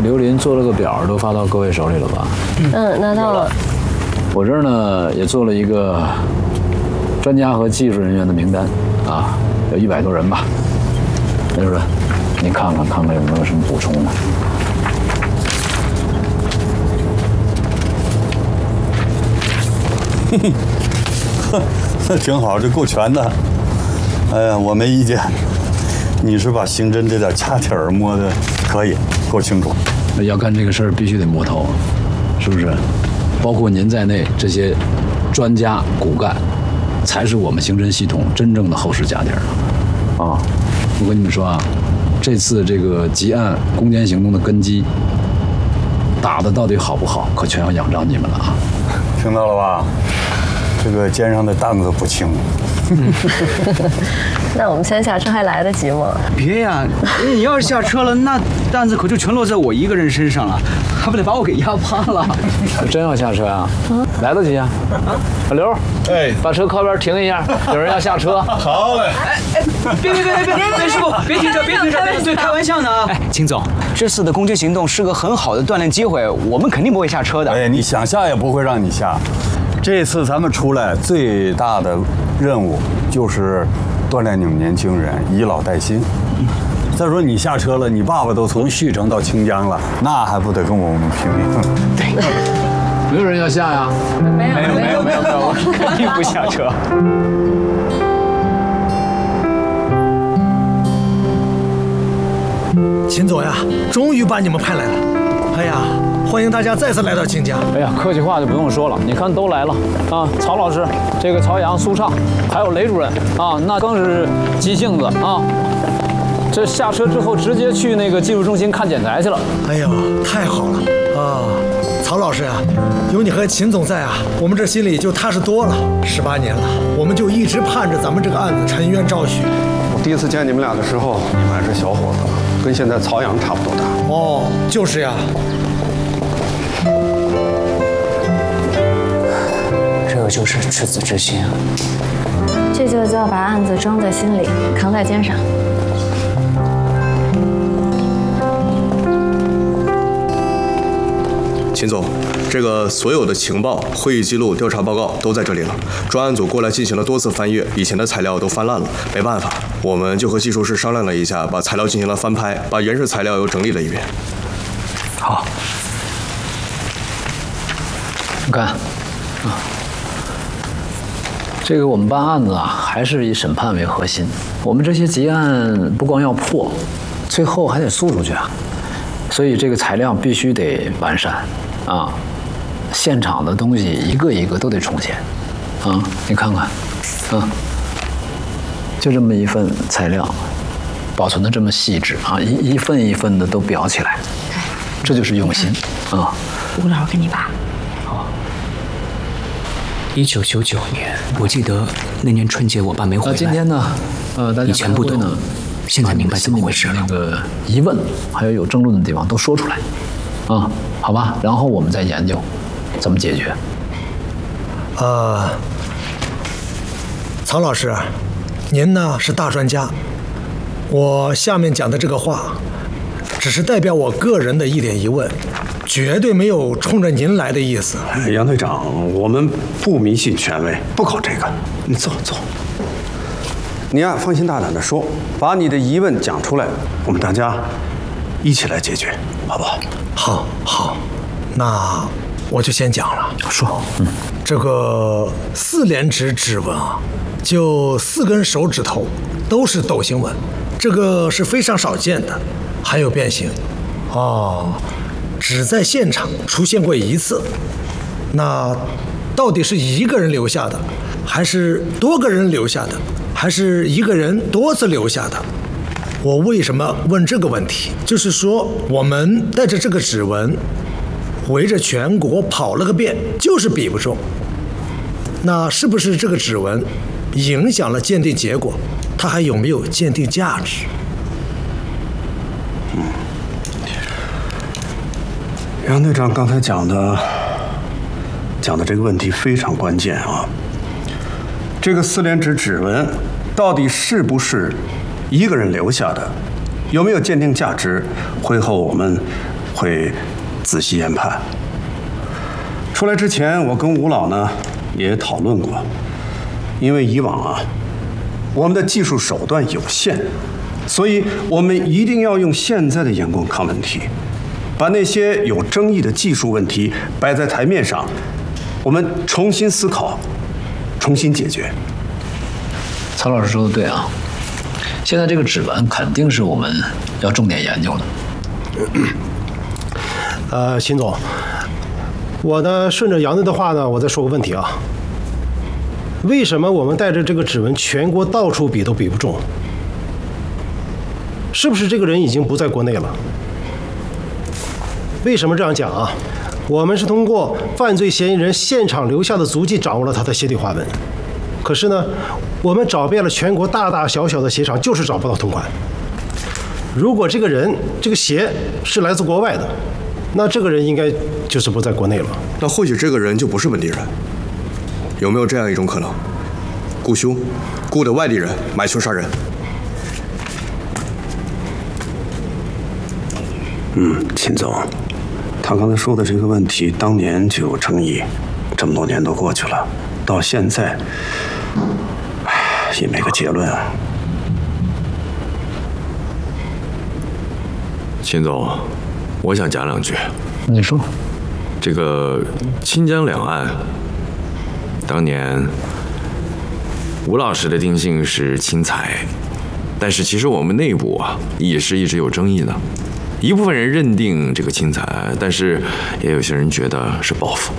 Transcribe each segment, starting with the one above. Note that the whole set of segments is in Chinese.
刘林做了个表，都发到各位手里了吧？ 拿到了。 我这儿呢也做了一个专家和技术人员的名单啊，有100多人吧。刘主任，您看看有没有什么补充的？ 挺好，这够全的。哎呀，我没意见。你是把刑侦这点掐点儿摸的可以，够清楚。 要干这个事儿必须得摸头，是不是？包括您在内，这些专家骨干，才是我们刑侦系统真正的厚实家底儿啊！我跟你们说啊，这次这个集案攻坚行动的根基，打的到底好不好，可全要仰仗你们了啊！ 听到了吧？这个肩上的担子不轻。 那我们先下车还来得及吗？ 别呀，你要是下车了，那担子可就全落在我一个人身上了，还不得把我给压趴了？ 真要下车啊？来得及啊！小刘， 哎， 把车靠边停一下，有人要下车。 好嘞。 别，师傅，别停车，对，开玩笑呢啊！秦总，这次的攻坚行动是个很好的锻炼机会，我们肯定不会下车的。 哎，你想下也不会让你下。这次咱们出来最大的任务就是锻炼你们年轻人，以老带新。再说你下车了，你爸爸都从旭城到清江了，那还不得跟我们拼命？ 对，没有人要下呀？ 没有， 我肯定不下车。 秦总呀，终于把你们派来了。哎呀，欢迎大家再次来到清江。 哎呀，客气话就不用说了，你看都来了啊，曹老师，这个曹阳、苏畅，还有雷主任啊，那更是急性子啊。这下车之后直接去那个技术中心看检材去了。 哎呦，太好了啊！曹老师呀，有你和秦总在啊，我们这心里就踏实多了。18年了，我们就一直盼着咱们这个案子沉冤昭雪。 我第一次见你们俩的时候，你们还是小伙子，跟现在曹阳差不多大。 哦，就是呀。 这就是赤子之心啊！ 这就叫把案子装在心里，扛在肩上。 秦总，这个所有的情报、会议记录、调查报告都在这里了。专案组过来进行了多次翻阅，以前的材料都翻烂了，没办法，我们就和技术室商量了一下，把材料进行了翻拍，把原始材料又整理了一遍。 好，你看，这个我们办案子啊，还是以审判为核心。我们这些结案不光要破，最后还得诉出去啊，所以这个材料必须得完善啊，现场的东西一个一个都得重现啊。你看看，就这么一份材料，保存的这么细致啊，一份一份的都裱起来，这就是用心啊。 吴老跟你爸。 1999年，我记得那年春节我爸没回来。 今天呢，大家以前不懂，现在明白怎么回事了。 那个疑问还有争论的地方都说出来，好吧，然后我们再研究怎么解决。 曹老师，您呢是大专家，我下面讲的这个话，只是代表我个人的一点疑问。 绝对没有冲着您来的意思。 杨队长，我们不迷信权威，不搞这个。你坐。你啊，放心大胆的说，把你的疑问讲出来，我们大家一起来解决，好不好？ 好，那我就先讲了。 说， 这个4连指纹啊，就4根手指头都是斗形纹，这个是非常少见的，还有变形。只在现场出现过1次，那到底是一个人留下的，还是多个人留下的，还是一个人多次留下的？我为什么问这个问题？就是说，我们带着这个指纹，围着全国跑了个遍，就是比不中。那是不是这个指纹影响了鉴定结果？它还有没有鉴定价值？ 杨队长刚才讲的这个问题非常关键啊！这个4连指纹到底是不是一个人留下的，有没有鉴定价值？会和我们会仔细研判。出来之前，我跟吴老呢也讨论过，因为以往啊，我们的技术手段有限，所以我们一定要用现在的眼光看问题，把那些有争议的技术问题摆在台面上，我们重新思考，重新解决。 曹老师说的对啊，现在这个指纹肯定是我们要重点研究的。秦总，我呢顺着杨队的话呢，我再说个问题啊。为什么我们带着这个指纹，全国到处比都比不中？是不是这个人已经不在国内了？为什么这样讲啊？我们是通过犯罪嫌疑人现场留下的足迹掌握了他的鞋底花纹，可是呢，我们找遍了全国大大小小的鞋厂，就是找不到同款。如果这个人这个鞋是来自国外的，那这个人应该就是不在国内了。 那或许这个人就不是本地人，有没有这样一种可能？雇凶，雇的外地人买凶杀人。 秦总，他刚才说的这个问题，当年就有争议，这么多年都过去了，到现在，也没个结论啊。 秦总，我想讲两句。 你说， 这个清江两岸，当年吴老师的定性是轻财，但是其实我们内部啊也是一直有争议的。一部分人认定这个轻财，但是也有些人觉得是报复。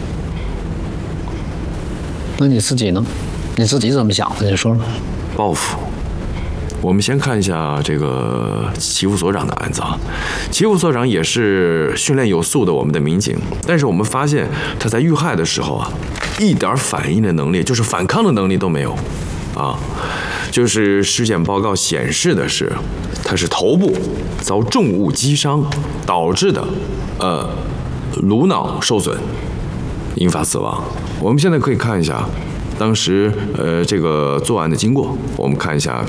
那你自己呢？你自己怎么想的？你说说。 报复。我们先看一下这个齐副所长的案子啊。齐副所长也是训练有素的我们的民警，但是我们发现他在遇害的时候啊，一点反应的能力，就是反抗的能力都没有啊。就是尸检报告显示的是，他是头部遭重物击伤导致的，颅脑受损，引发死亡。我们现在可以看一下当时这个作案的经过，我们看一下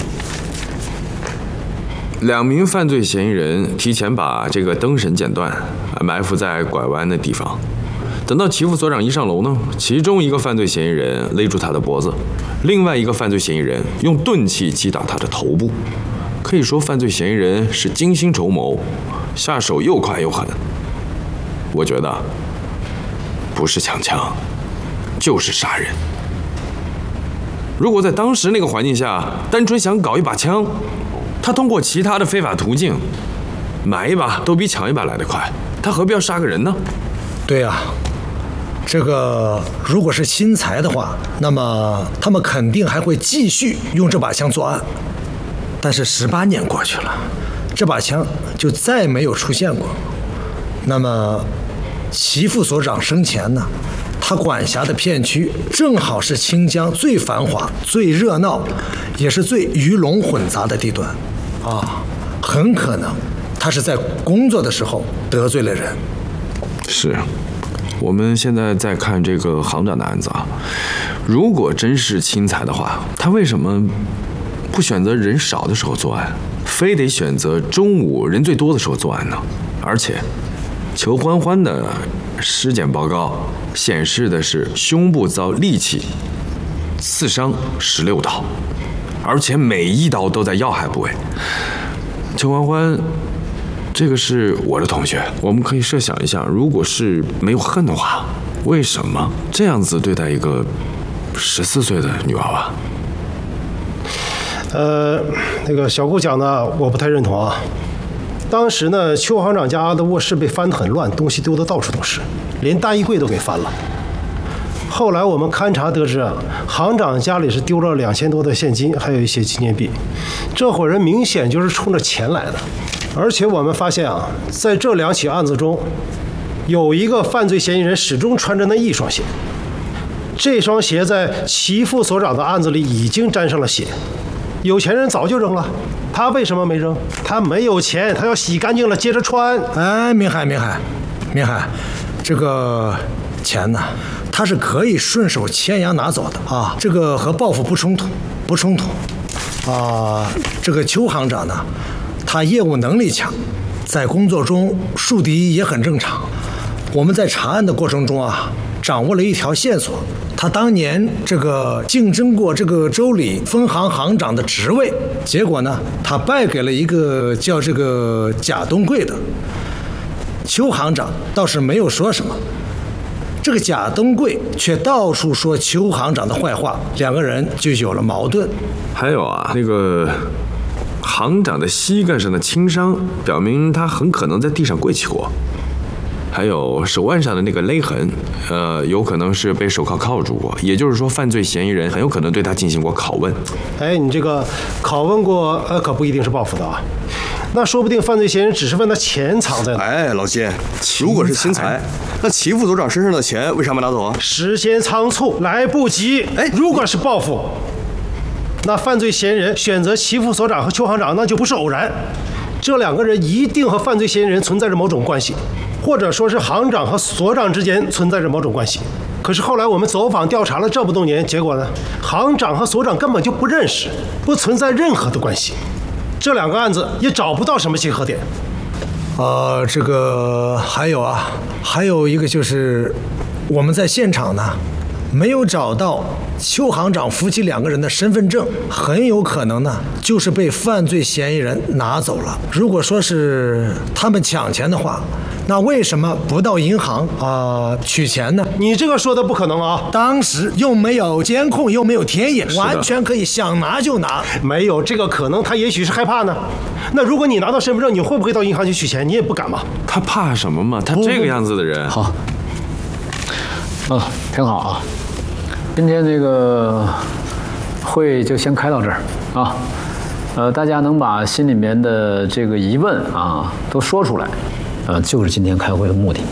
PPT。2名犯罪嫌疑人提前把这个灯绳剪断，埋伏在拐弯的地方。等到齐副所长一上楼呢，其中一个犯罪嫌疑人勒住他的脖子，另外一个犯罪嫌疑人用钝器击打他的头部。可以说，犯罪嫌疑人是精心筹谋，下手又快又狠。我觉得不是抢枪，就是杀人。如果在当时那个环境下，单纯想搞一把枪，他通过其他的非法途径买一把都比抢一把来得快，他何必要杀个人呢？ 对呀，这个如果是轻财的话，那么他们肯定还会继续用这把枪作案。但是18年过去了，这把枪就再没有出现过。那么齐副所长生前呢，他管辖的片区正好是清江最繁华、最热闹，也是最鱼龙混杂的地段啊，很可能他是在工作的时候得罪了人。 是，我们现在在看这个行长的案子啊，如果真是轻财的话，他为什么不选择人少的时候作案，非得选择中午人最多的时候作案呢？而且裘欢欢的尸检报告显示的是胸部遭利器刺伤16刀，而且每一刀都在要害部位。裘欢欢这个是我的同学，我们可以设想一下，如果是没有恨的话，为什么这样子对待一个14岁的女娃娃？ 那个小顾讲的我不太认同啊。当时呢，邱行长家的卧室被翻得很乱，东西丢得到处都是，连大衣柜都给翻了。后来我们勘查得知啊，行长家里是丢了2000多的现金，还有一些纪念币。这伙人明显就是冲着钱来的。而且我们发现啊，在这2起案子中，有一个犯罪嫌疑人始终穿着那一双鞋。这双鞋在齐副所长的案子里已经沾上了血，有钱人早就扔了，他为什么没扔？他没有钱，他要洗干净了接着穿。哎，明海，这个钱呢，他是可以顺手牵羊拿走的啊，这个和报复不冲突啊。这个邱行长呢，他业务能力强， 在工作中树敌也很正常。我们在查案的过程中啊，掌握了一条线索，他当年这个竞争过这个州里分行行长的职位，结果呢，他败给了一个叫这个贾东贵的。邱行长倒是没有说什么，这个贾东贵却到处说邱行长的坏话，两个人就有了矛盾。 还有啊，那个行长的膝盖上的轻伤，表明他很可能在地上跪起过。还有手腕上的那个勒痕，有可能是被手铐铐住过，也就是说，犯罪嫌疑人很有可能对他进行过拷问。 哎，你这个拷问过，可不一定是报复的啊。那说不定犯罪嫌疑人只是问他钱藏在哪。 哎，老金，如果是轻财，那齐副所长身上的钱为啥没拿走啊？ 时间仓促，来不及。哎，如果是报复，那犯罪嫌疑人选择齐副所长和邱行长，那就不是偶然，这两个人一定和犯罪嫌疑人存在着某种关系。或者说是行长和所长之间存在着某种关系，可是后来我们走访调查了这么多年，结果呢，行长和所长根本就不认识，不存在任何的关系，这两个案子也找不到什么结合点。 这个还有一个就是我们在现场呢，没有找到邱行长夫妻两个人的身份证，很有可能呢就是被犯罪嫌疑人拿走了。如果说是他们抢钱的话，那为什么不到银行取钱呢？ 你这个说的不可能啊！ 当时又没有监控，又没有田野，完全可以想拿就拿。 没有这个可能，他也许是害怕呢。那如果你拿到身份证，你会不会到银行去取钱？你也不敢嘛。 他怕什么嘛？他这个样子的人。 好，挺好啊。今天这个会就先开到这儿啊。大家能把心里面的这个疑问啊都说出来。就是今天开会的目的。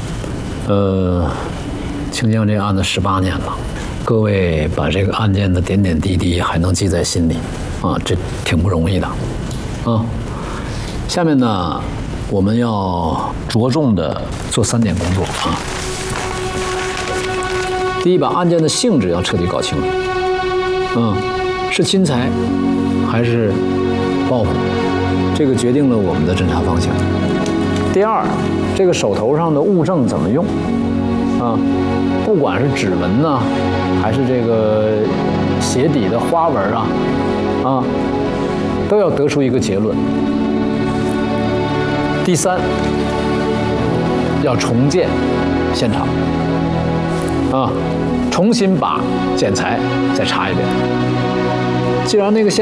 清江这个案子18年了，各位把这个案件的点点滴滴还能记在心里啊，这挺不容易的啊。下面呢，我们要着重的做3点工作啊。第一，把案件的性质要彻底搞清楚，是侵财还是报复，这个决定了我们的侦查方向。第二，这个手头上的物证怎么用啊？不管是指纹呢，还是这个鞋底的花纹啊，都要得出一个结论。第三，要重建现场重新把检材再查一遍。既然那个